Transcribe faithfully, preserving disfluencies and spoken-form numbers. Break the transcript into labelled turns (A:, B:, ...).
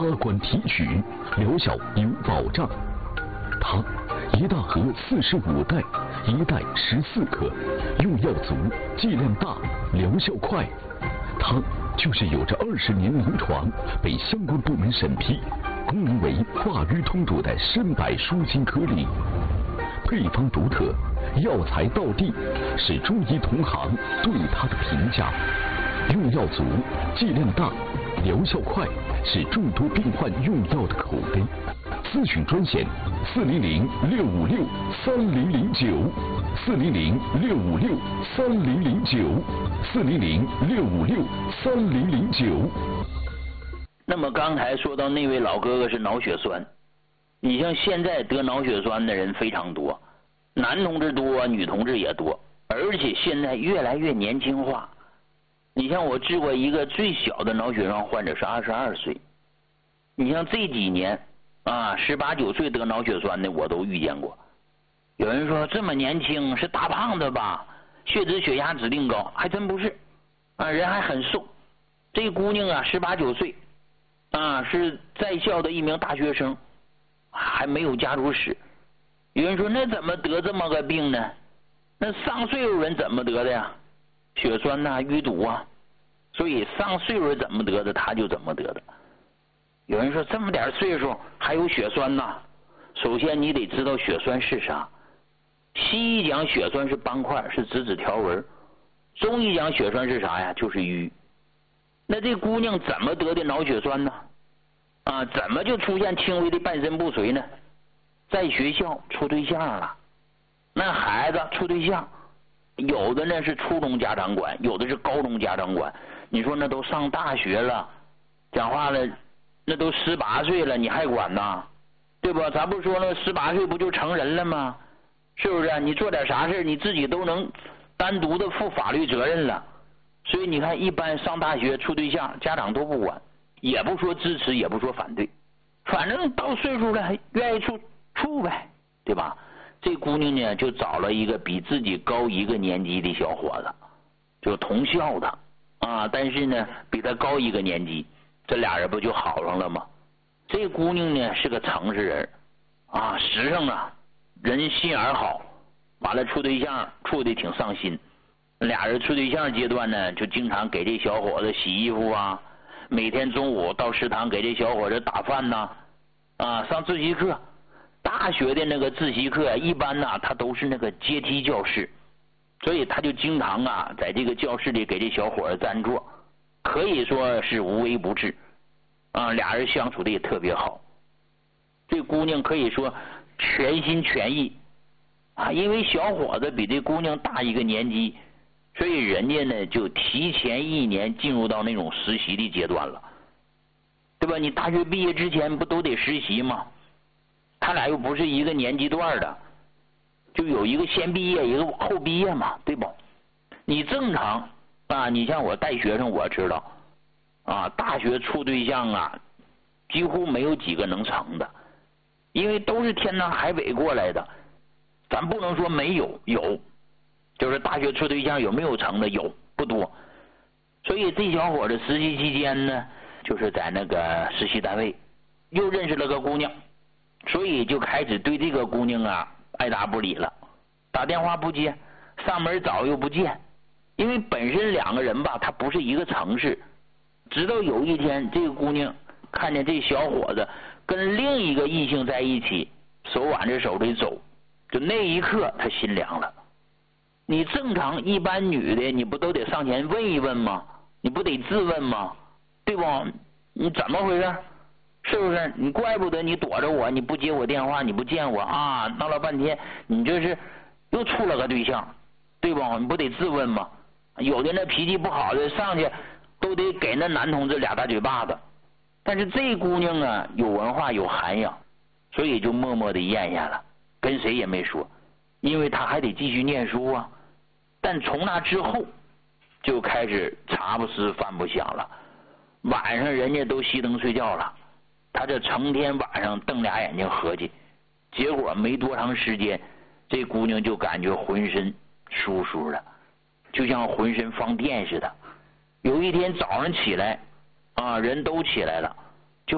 A: 管提取，疗效有保障。它一大盒四十五袋，一袋十四克，用药足，剂量大，疗效快。它就是有着二十年临床，被相关部门审批，功能为化瘀通堵的参柏舒筋颗粒。配方独特，药材到地，是中医同行对它的评价。用药足，剂量大，疗效快，是众多病患用药的口碑。咨询专线：四零零六五六三零零九，四零零六五六三零零九，四零零六五六三零零九。
B: 那么刚才说到那位老哥哥是脑血栓，你像现在得脑血栓的人非常多，男同志多，女同志也多，而且现在越来越年轻化。你像我治过一个最小的脑血栓患者是二十二岁，你像这几年啊，十八九岁得脑血栓的我都遇见过。有人说这么年轻是大胖子吧，血脂血压指定高，还真不是啊，人还很瘦。这姑娘啊，十八九岁啊，是在校的一名大学生，还没有家族史。有人说那怎么得这么个病呢？那上岁数人怎么得的呀？血栓呐、啊、淤堵啊，所以上岁数怎么得的他就怎么得的。有人说这么点岁数还有血栓呐？首先你得知道血栓是啥。西医讲血栓是斑块，是脂质条纹；中医讲血栓是啥呀？就是瘀。那这姑娘怎么得的脑血栓呢？啊，怎么就出现轻微的半身不遂呢？在学校处对象了，那孩子处对象，有的呢是初中家长管，有的是高中家长管。你说那都上大学了，讲话了，那都十八岁了，你还管呐？对不？咱不说了，十八岁不就成人了吗？是不是？你做点啥事你自己都能单独的负法律责任了。所以你看，一般上大学处对象，家长都不管，也不说支持，也不说反对，反正到岁数了，还愿意处处呗，对吧？这姑娘呢，就找了一个比自己高一个年级的小伙子，就同校的啊，但是呢，比他高一个年级，这俩人不就好上了吗？这姑娘呢是个诚实人啊，实诚啊，人心眼好，完了处对象处的挺上心。俩人处对象阶段呢，就经常给这小伙子洗衣服啊，每天中午到食堂给这小伙子打饭呐，啊，上自习课。大学的那个自习课一般呢，他都是那个阶梯教室，所以他就经常啊，在这个教室里给这小伙子占座，可以说是无微不至啊，俩人相处的也特别好。这姑娘可以说全心全意啊，因为小伙子比这姑娘大一个年级，所以人家呢就提前一年进入到那种实习的阶段了，对吧？你大学毕业之前不都得实习吗？他俩又不是一个年级段的，就有一个先毕业，一个后毕业嘛，对不？你正常啊，你像我带学生，我知道啊，大学处对象啊，几乎没有几个能成的，因为都是天南海北过来的。咱不能说没有，有，就是大学处对象有没有成的？有，不多。所以这小伙子实习期间呢，就是在那个实习单位又认识了个姑娘。所以就开始对这个姑娘啊爱答不理了，打电话不接，上门找又不见，因为本身两个人吧，他不是一个城市。直到有一天，这个姑娘看见这小伙子跟另一个异性在一起，手挽着手的走，就那一刻她心凉了。你正常一般女的，你不都得上前问一问吗？你不得自问吗？对不？你怎么回事？是不是？你怪不得你躲着我，你不接我电话，你不见我啊，闹了半天你这是又处了个对象，对不？你不得自问吗？有的那脾气不好的上去都得给那男同志俩大嘴巴子，但是这姑娘啊有文化有涵养，所以就默默的咽下了，跟谁也没说，因为她还得继续念书啊。但从那之后就开始茶不思饭不想了，晚上人家都熄灯睡觉了，他这成天晚上瞪俩眼睛合计，结果没多长时间，这姑娘就感觉浑身舒舒的，就像浑身放电似的。有一天早上起来啊，人都起来了，